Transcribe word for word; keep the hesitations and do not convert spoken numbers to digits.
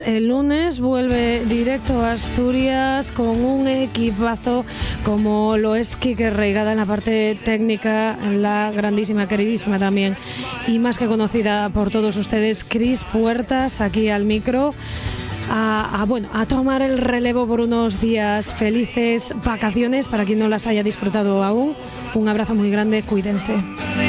El lunes vuelve directo a Asturias con un equipazo como lo es Quique Reigada en la parte técnica, la grandísima, queridísima también y más que conocida por todos ustedes, Cris Puertas, aquí al micro. A, a, bueno, a tomar el relevo por unos días. Felices vacaciones para quien no las haya disfrutado aún. Un abrazo muy grande, cuídense.